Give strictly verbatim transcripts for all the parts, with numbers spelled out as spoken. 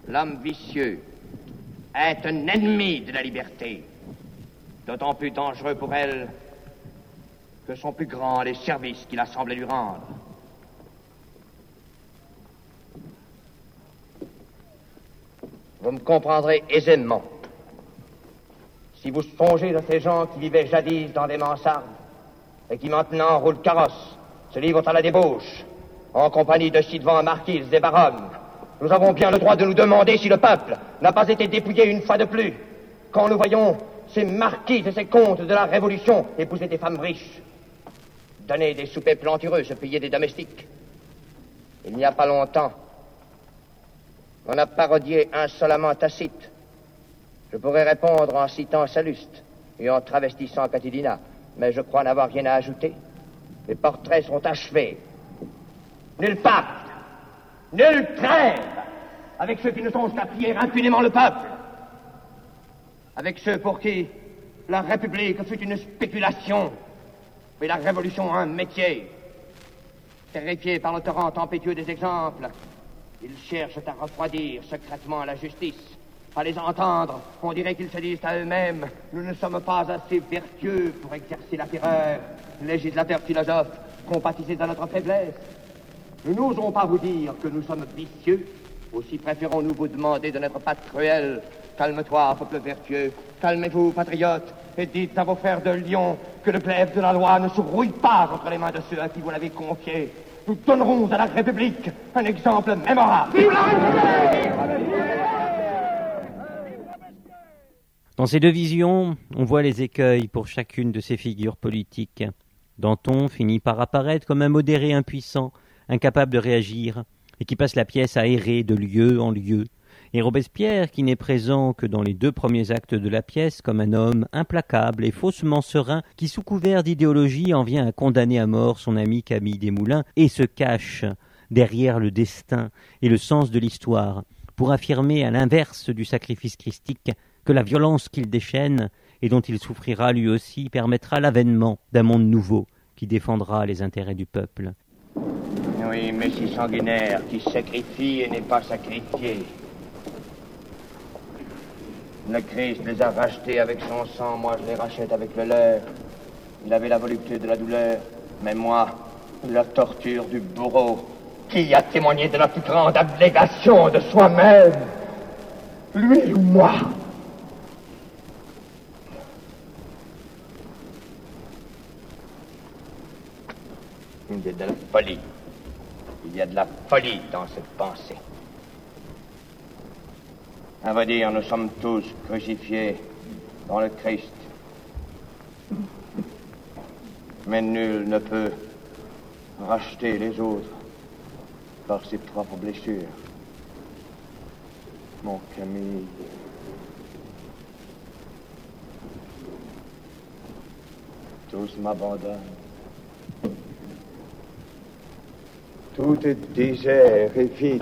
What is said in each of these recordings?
L'homme vicieux est un ennemi de la liberté, d'autant plus dangereux pour elle que sont plus grands les services qu'il a semblé lui rendre. Vous me comprendrez aisément si vous songez à ces gens qui vivaient jadis dans des mansardes et qui maintenant roulent carrosse, se livrent à la débauche, en compagnie de ci-devant marquises et baronnes. Nous avons bien le droit de nous demander si le peuple n'a pas été dépouillé une fois de plus, quand nous voyons ces marquises et ces comtes de la Révolution épouser des femmes riches, donner des soupers plantureux, se payer des domestiques. Il n'y a pas longtemps, on a parodié insolemment Tacite. Je pourrais répondre en citant Salluste et en travestissant Catilina, mais je crois n'avoir rien à ajouter. Les portraits sont achevés. Nul pacte, nulle trêve avec ceux qui ne songent qu'à piller impunément le peuple, avec ceux pour qui la République fut une spéculation et la Révolution un métier. Terrifiés par le torrent tempétueux des exemples, ils cherchent à refroidir secrètement la justice. À les entendre, on dirait qu'ils se disent à eux-mêmes « Nous ne sommes pas assez vertueux pour exercer la terreur. Législateurs, philosophes, compatissez à notre faiblesse. Nous n'osons pas vous dire que nous sommes vicieux. Aussi préférons-nous vous demander de n'être pas cruels. Calme-toi, peuple vertueux. Calmez-vous, patriotes, et dites à vos frères de Lyon que le glaive de la loi ne se rouille pas entre les mains de ceux à qui vous l'avez confié. Nous donnerons à la République un exemple mémorable. Vive la République! Dans ces deux visions, on voit les écueils pour chacune de ces figures politiques. Danton finit par apparaître comme un modéré impuissant, incapable de réagir, et qui passe la pièce à errer de lieu en lieu. Et Robespierre, qui n'est présent que dans les deux premiers actes de la pièce, comme un homme implacable et faussement serein, qui sous couvert d'idéologie en vient à condamner à mort son ami Camille Desmoulins, et se cache derrière le destin et le sens de l'histoire, pour affirmer à l'inverse du sacrifice christique que la violence qu'il déchaîne et dont il souffrira lui aussi permettra l'avènement d'un monde nouveau qui défendra les intérêts du peuple. Oui, mais si sanguinaire qui sacrifie et n'est pas sacrifié. Le Christ les a rachetés avec son sang, moi je les rachète avec le leur. Il avait la volupté de la douleur, mais moi, la torture du bourreau. Qui a témoigné de la plus grande abnégation de soi-même? Lui ou moi? Il y a de la folie. Il y a de la folie dans cette pensée. À vrai dire, nous sommes tous crucifiés dans le Christ. Mais nul ne peut racheter les autres par ses propres blessures. Mon Camille. Tous m'abandonnent. Tout est désert et vide.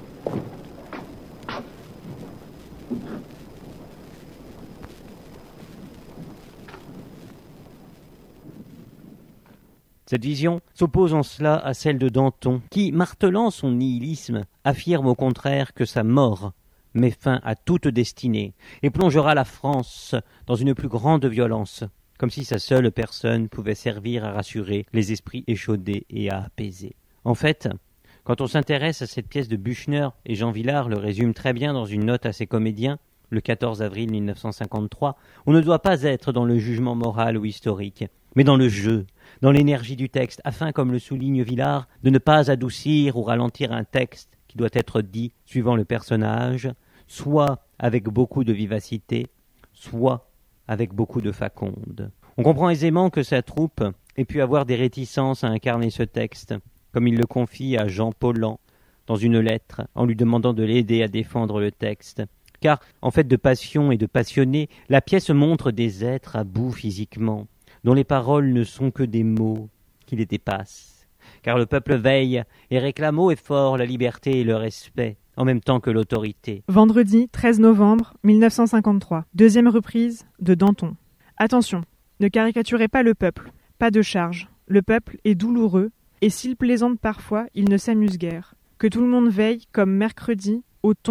Cette vision s'oppose en cela à celle de Danton, qui, martelant son nihilisme, affirme au contraire que sa mort met fin à toute destinée et plongera la France dans une plus grande violence, comme si sa seule personne pouvait servir à rassurer les esprits échaudés et à apaiser. En fait, quand on s'intéresse à cette pièce de Büchner, et Jean Vilar le résume très bien dans une note à ses comédiens, le quatorze avril mille neuf cent cinquante-trois, on ne doit pas être dans le jugement moral ou historique, mais dans le jeu, dans l'énergie du texte, afin, comme le souligne Vilar, de ne pas adoucir ou ralentir un texte qui doit être dit suivant le personnage, soit avec beaucoup de vivacité, soit avec beaucoup de faconde. On comprend aisément que sa troupe ait pu avoir des réticences à incarner ce texte, comme il le confie à Jean Paulhan dans une lettre en lui demandant de l'aider à défendre le texte. Car, en fait de passion et de passionné, la pièce montre des êtres à bout physiquement, dont les paroles ne sont que des mots qui les dépassent. Car le peuple veille et réclame haut et fort la liberté et le respect, en même temps que l'autorité. Vendredi treize novembre mille neuf cent cinquante-trois, deuxième reprise de Danton. Attention, ne caricaturez pas le peuple, pas de charge. Le peuple est douloureux, et s'il plaisante parfois, il ne s'amuse guère. Que tout le monde veille, comme mercredi, au ton,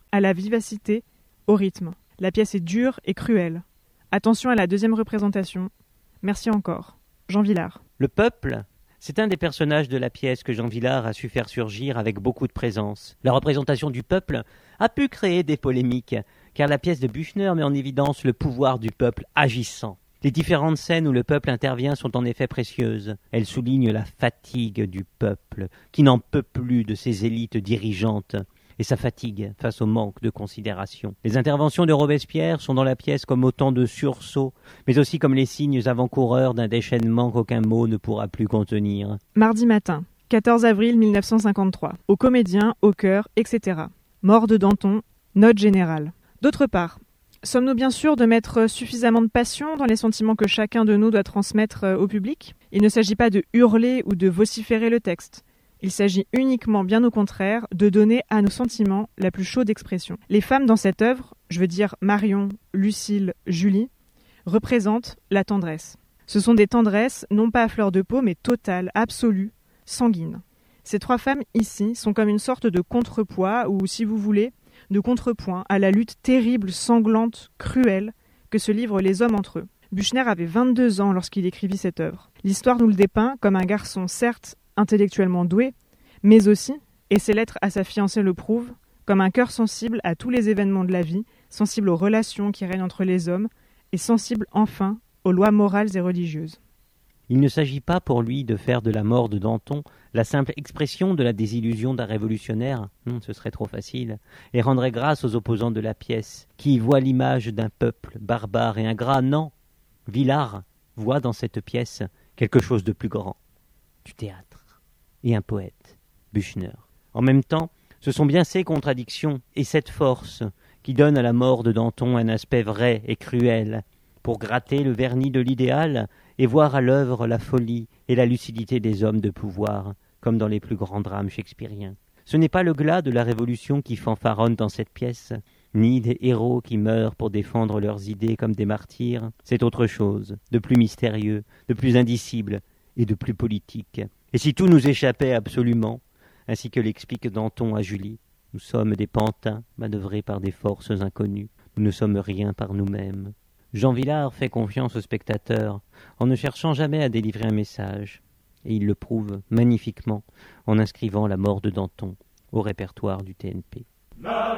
à la vivacité, au rythme. La pièce est dure et cruelle. Attention à la deuxième représentation. Merci encore. Jean Vilar. Le peuple, c'est un des personnages de la pièce que Jean Vilar a su faire surgir avec beaucoup de présence. La représentation du peuple a pu créer des polémiques, car la pièce de Büchner met en évidence le pouvoir du peuple agissant. Les différentes scènes où le peuple intervient sont en effet précieuses. Elles soulignent la fatigue du peuple, qui n'en peut plus de ses élites dirigeantes, et sa fatigue face au manque de considération. Les interventions de Robespierre sont dans la pièce comme autant de sursauts, mais aussi comme les signes avant-coureurs d'un déchaînement qu'aucun mot ne pourra plus contenir. Mardi matin, quatorze avril mille neuf cent cinquante-trois. Aux comédiens, au chœur, et cetera. Mort de Danton, note générale. D'autre part, sommes-nous bien sûrs de mettre suffisamment de passion dans les sentiments que chacun de nous doit transmettre au public ? Il ne s'agit pas de hurler ou de vociférer le texte. Il s'agit uniquement, bien au contraire, de donner à nos sentiments la plus chaude expression. Les femmes dans cette œuvre, je veux dire Marion, Lucille, Julie, représentent la tendresse. Ce sont des tendresses, non pas à fleur de peau, mais totales, absolues, sanguines. Ces trois femmes ici sont comme une sorte de contrepoids, ou si vous voulez, de contrepoint à la lutte terrible, sanglante, cruelle que se livrent les hommes entre eux. Büchner avait vingt-deux ans lorsqu'il écrivit cette œuvre. L'histoire nous le dépeint comme un garçon, certes, intellectuellement doué, mais aussi, et ses lettres à sa fiancée le prouvent, comme un cœur sensible à tous les événements de la vie, sensible aux relations qui règnent entre les hommes, et sensible enfin aux lois morales et religieuses. Il ne s'agit pas pour lui de faire de la mort de Danton la simple expression de la désillusion d'un révolutionnaire, non, ce serait trop facile, et rendrait grâce aux opposants de la pièce, qui y voient l'image d'un peuple barbare et ingrat. Non, Vilar voit dans cette pièce quelque chose de plus grand, du théâtre. Et un poète, Büchner. En même temps, ce sont bien ces contradictions et cette force qui donnent à la mort de Danton un aspect vrai et cruel, pour gratter le vernis de l'idéal et voir à l'œuvre la folie et la lucidité des hommes de pouvoir, comme dans les plus grands drames shakespeariens. Ce n'est pas le glas de la Révolution qui fanfaronne dans cette pièce, ni des héros qui meurent pour défendre leurs idées comme des martyrs. C'est autre chose, de plus mystérieux, de plus indicible et de plus politique. Et si tout nous échappait absolument, ainsi que l'explique Danton à Julie, nous sommes des pantins manœuvrés par des forces inconnues, nous ne sommes rien par nous-mêmes. Jean Vilar fait confiance au spectateur en ne cherchant jamais à délivrer un message, et il le prouve magnifiquement en inscrivant la mort de Danton au répertoire du T N P.